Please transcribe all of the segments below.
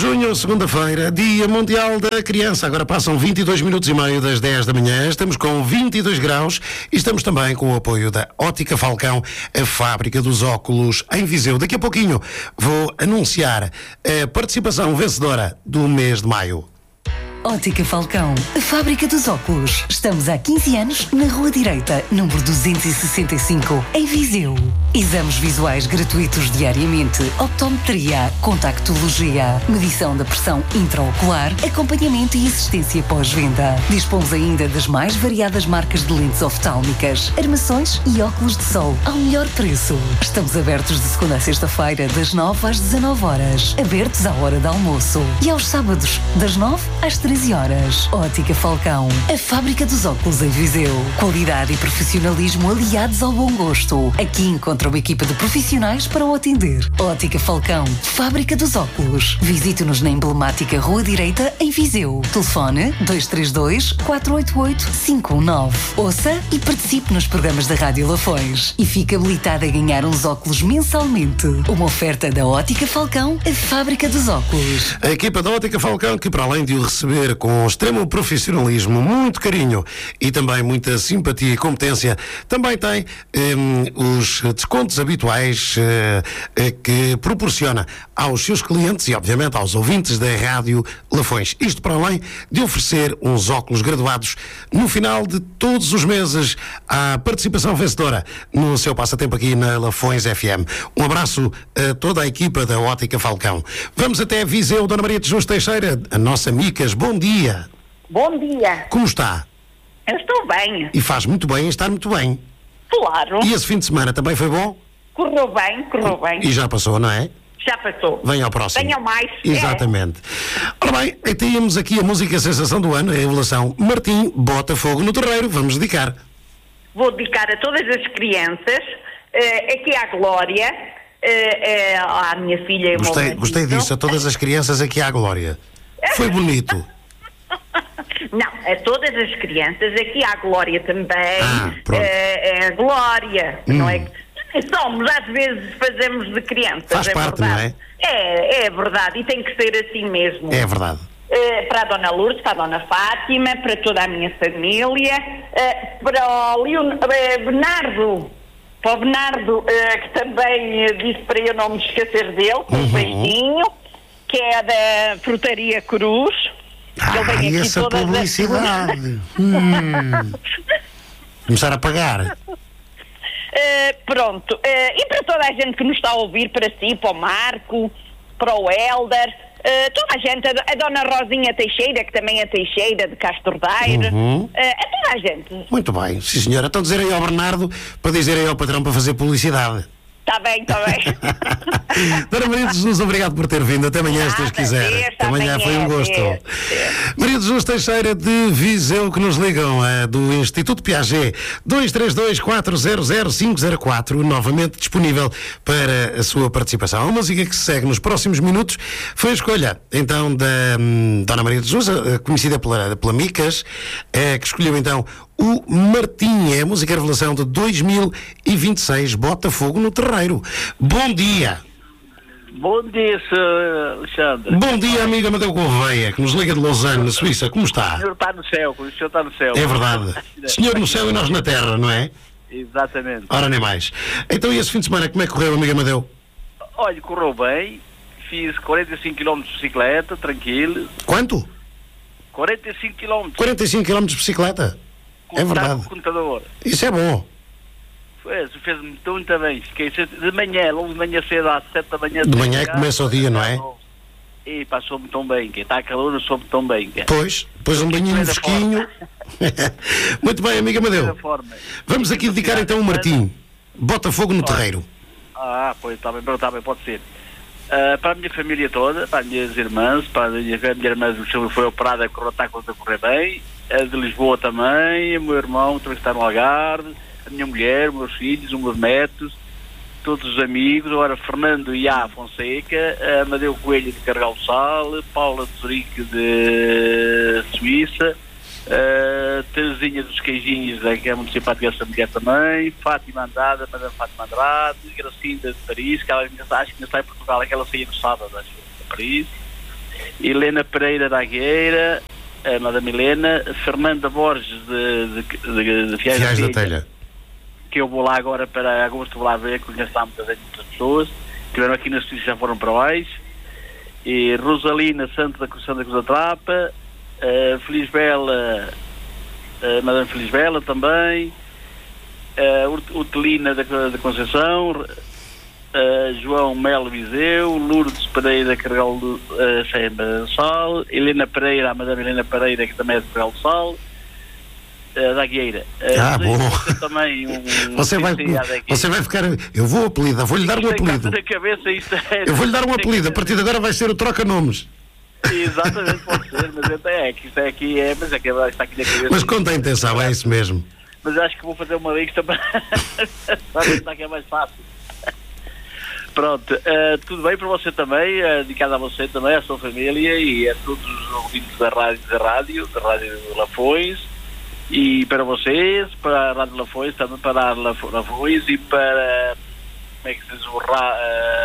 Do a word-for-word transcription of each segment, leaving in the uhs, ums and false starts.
junho, segunda-feira, Dia Mundial da Criança. Agora passam vinte e dois minutos e meio das dez da manhã. Estamos com vinte e dois graus e estamos também com o apoio da Ótica Falcão, a fábrica dos óculos em Viseu. Daqui a pouquinho vou anunciar a participação vencedora do mês de maio. Ótica Falcão, a fábrica dos óculos. Estamos há quinze anos na Rua Direita, número duzentos e sessenta e cinco, em Viseu. Exames visuais gratuitos diariamente, optometria, contactologia, medição da pressão intraocular, acompanhamento e assistência pós-venda. Dispomos ainda das mais variadas marcas de lentes oftálmicas, armações e óculos de sol ao melhor preço. Estamos abertos de segunda a sexta-feira, das nove às dezanove horas. Abertos à hora de almoço. E aos sábados, das nove às treze horas. Ótica Falcão, a fábrica dos óculos em Viseu. Qualidade e profissionalismo aliados ao bom gosto. Aqui encontra uma equipa de profissionais para o atender. Ótica Falcão, fábrica dos óculos. Visite-nos na emblemática Rua Direita, em Viseu. Telefone dois três dois, quatro oito oito, cinco um nove. Ouça e participe nos programas da Rádio Lafões. E fique habilitado a ganhar uns óculos mensalmente. Uma oferta da Ótica Falcão, a fábrica dos óculos. A equipa da Ótica Falcão, que para além de o receber com extremo profissionalismo, muito carinho e também muita simpatia e competência, também tem um, os descontos habituais uh, uh, que proporciona aos seus clientes e obviamente aos ouvintes da Rádio Lafões. Isto para além de oferecer uns óculos graduados no final de todos os meses à participação vencedora no seu passatempo aqui na Lafões F M. Um abraço a toda a equipa da Ótica Falcão. Vamos até Viseu, Dona Maria de Jesus Teixeira, a nossa Micas. Bom dia. Bom dia. Como está? Eu estou bem. E faz muito bem estar muito bem. Claro. E esse fim de semana também foi bom? Correu bem, correu bem. E já passou, não é? Já passou. Venha ao próximo. Venham mais. Exatamente. É. Ora bem, temos aqui a música Sensação do Ano, a revelação Martim Bota Fogo no Terreiro. Vamos dedicar. Vou dedicar a todas as crianças, uh, aqui à Glória, uh, uh, à minha filha e Gostei, meu gostei disso, a todas as crianças aqui à Glória. Foi bonito. Não, a todas as crianças, aqui há Glória também, ah, é, é Glória, hum. não é que somos, às vezes fazemos de crianças. Faz é parte, verdade. não é? É, é verdade, e tem que ser assim mesmo. É verdade. É, para a Dona Lourdes, para a Dona Fátima, para toda a minha família, é, para o Leon, é, Bernardo, para o Bernardo, é, que também disse para eu não me esquecer dele, com um beijinho, que é da Frutaria Cruz. Ah, e essa publicidade. hum. Começar a pagar. Uh, pronto. Uh, e para toda a gente que nos está a ouvir, para si, para o Marco, para o Hélder, uh, toda a gente, a, a Dona Rosinha Teixeira, que também é Teixeira, de Castro Daire, uhum. uh, a toda a gente. Muito bem, sim senhora. Então dizer aí ao Bernardo para dizer aí ao patrão para fazer publicidade. Está bem, está bem. Dona Maria de Jesus, obrigado por ter vindo. Até amanhã, se Deus quiser. Deus, Até amanhã, foi um gosto. Deus, Deus. Maria de Jesus Teixeira de Viseu, que nos ligam é, do Instituto Piaget, dois três dois, quatro zero zero, cinco zero quatro, novamente disponível para a sua participação. A música que se segue nos próximos minutos foi a escolha, então, da hum, Dona Maria de Jesus, conhecida pela, pela Micas, é, que escolheu, então, o Martim. É a música revelação de dois mil e vinte e seis, Bota Fogo no Terreiro. Bom dia. Bom dia, senhor Alexandre. Bom dia, amiga Amadeu Gouveia, que nos liga de Lausanne, na Suíça. Como está? O senhor está no céu, o senhor está no céu. É verdade. Senhor no céu e nós na terra, não é? Exatamente. Ora, nem mais. Então, e esse fim de semana, como é que correu, amiga Amadeu? Olha, correu bem. Fiz quarenta e cinco quilómetros de bicicleta, tranquilo. Quanto? quarenta e cinco quilómetros. quarenta e cinco quilómetros de bicicleta? É verdade. Com o computador. Isso é bom. Fez, fez-me muito, muito bem. Fiquei de manhã, logo de manhã cedo, às sete da manhã. De manhã é que começa o dia, não é? E passou-me tão bem. Quem está a calor, soube tão bem. Pois, depois um banhinho fresquinho. Muito bem, amiga Amadeu. Vamos aqui dedicar então o Martim. Bota Fogo no Terreiro. Ah, pois, está bem, está bem, pode ser. Uh, para a minha família toda, para as minhas irmãs, para a minha, a minha irmã que foi operada, está a correr bem, a de Lisboa também, o meu irmão também está no Algarve, a minha mulher, os meus filhos, os meus netos, todos os amigos, agora Fernando Iá Fonseca, a Amadeu Coelho de Carregal do Sal, Paula de Zurique de Suíça, a Terezinha dos Queijinhos, que é muito simpática essa mulher também, Fátima Andrade, Madame Fátima Andrade, Gracinda de Paris, que ela acho que ainda está em Portugal, é que ela saía no sábado, acho, de Paris, Helena Pereira da Agueira, a Madame Helena, Fernanda Borges de, de, de, de Fiais, Fiais da, da Telha, que eu vou lá agora para agosto, vou lá ver, conheço lá muitas, muitas pessoas, que estiveram aqui na Suíça, já foram para baixo, e Rosalina Santos da Cruz da Cruz da Trapa, uh, Feliz Bela, uh, Madame Feliz Bela também, uh, Utelina da, da Conceição, uh, João Melo Viseu, Lourdes Pereira Carregal do uh, Sembra do Sal, Helena Pereira, a Madame Helena Pereira, que também é de Carregal do Sal, uh, da Guieira. Uh, ah, bom. Você também um, você, vai, você vai ficar. Eu vou apelidar, vou-lhe dar um apelido. Na cabeça, isto é, eu vou-lhe dar um apelido, a partir de agora vai ser o troca-nomes. Exatamente, pode ser, mas até é que isto é aqui, é, mas é que está aqui na cabeça. Mas com a intenção, é isso mesmo. Mas acho que vou fazer uma lista para para que é mais fácil. Pronto, uh, tudo bem para você também, uh, dedicado a você também, à sua família e a todos os ouvintes da rádio, da rádio, da rádio Lafões, e para vocês, para a Rádio Lafões, também para a Lafões e para, como é que se diz, o Ra,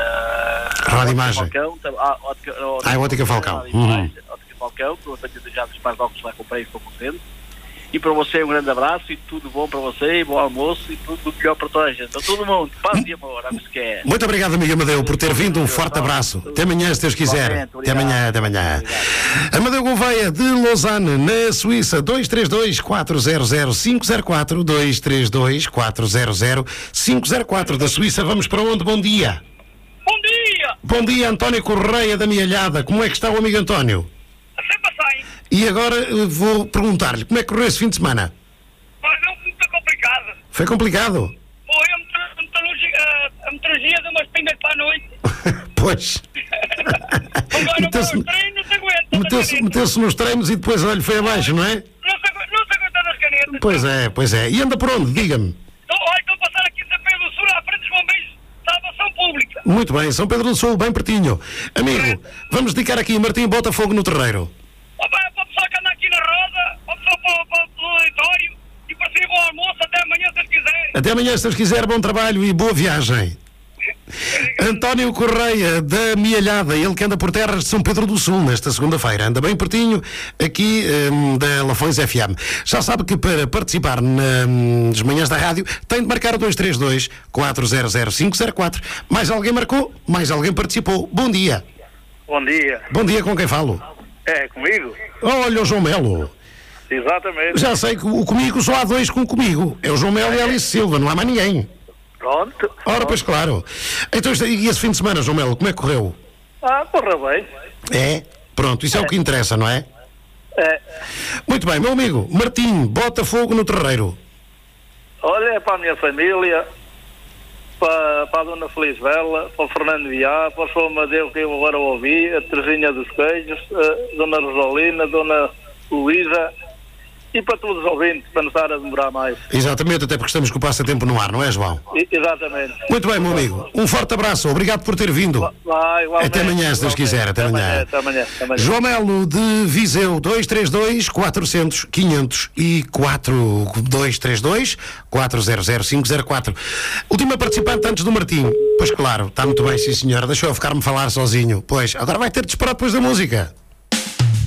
uh, Rádio Imagem. Falcão, ah, ótica, ótica, ah, é Ótica Falcão. Uhum. Ótica Falcão, que eu tenho desejado os mais óculos lá comprei e estou contente. E para você um grande abraço e tudo bom para você, bom almoço e tudo melhor para toda a gente. Para todo mundo, paz e amor, a que é. Muito obrigado, amigo Amadeu, por ter vindo. Um forte abraço. Até amanhã, se Deus quiser. Até amanhã, até amanhã. Amadeu Gouveia, de Lausanne, na Suíça. dois três dois, quatro zero zero, cinco zero quatro. dois três dois, quatro zero zero, cinco zero quatro. Da Suíça, vamos para onde? Bom dia. Bom dia. Bom dia, António Correia da Mialhada. Como é que está o amigo António? Sempre sai. E agora vou perguntar-lhe, como é que correu esse fim de semana? Mas não, muito complicado. Foi complicado? Foi a meteorologia, a meteorologia de umas pingas para a noite. Pois. Agora Meteu-se os treinos não se aguenta. meteu-se, meteu-se nos treinos e depois, olha, foi abaixo, não é? Não se, não se aguenta das canetas. Pois é, pois é. E anda por onde? Diga-me. Então, olha, estou a passar aqui em São Pedro do Sul, à frente dos bombeiros, salvação pública. Muito bem, São Pedro do Sul, bem pertinho. Amigo, vamos dedicar aqui Martim Botafogo no terreiro. Oh, bem, para o pessoal que anda aqui na roda, para o pessoal para, para, para o auditório, e para si bom almoço, até amanhã se Deus quiser. Até amanhã, se Deus quiser, bom trabalho e boa viagem. António Correia, da Mialhada, ele que anda por terras de São Pedro do Sul nesta segunda-feira, anda bem pertinho aqui um, da Lafões F M. Já sabe que para participar na, nas manhãs da rádio tem de marcar o dois três dois, quatro zero zero, cinco zero quatro. Mais alguém marcou, mais alguém participou. Bom dia. Bom dia. Bom dia, com quem falo? É, comigo? Olha o João Melo. Exatamente. Já sei que o comigo só há dois com comigo. É o João Melo e a Alice Silva, não há mais ninguém. Pronto. Ora, pois claro. Então, e esse fim de semana, João Melo, como é que correu? Ah, correu bem. É? Pronto, isso é, é o que interessa, não é? É. Muito bem, meu amigo, Martim, Botafogo no terreiro. Olha, é para a minha família, para, para a Dona Feliz Bela, para o Fernando Viá, para o João Amadeu que eu agora ouvi, a Teresinha dos Queijos, a Dona Rosalina, a Dona Luísa, e para todos os ouvintes, para não estar a demorar mais. Exatamente, até porque estamos com o passatempo no ar, não é, João? I, exatamente. Muito bem, meu amigo. Um forte abraço. Obrigado por ter vindo. Vai, até amanhã, se Deus quiser. Até, até amanhã. Até amanhã. Até amanhã. João Melo, de Viseu, dois três dois, quatro zero zero, quinhentos e quatro. dois três dois, quatro zero zero, cinco zero quatro. Última participante antes do Martim. Pois claro, está muito bem, sim senhora. Deixou eu ficar-me falar sozinho. Pois, agora vai ter de esperar depois da música.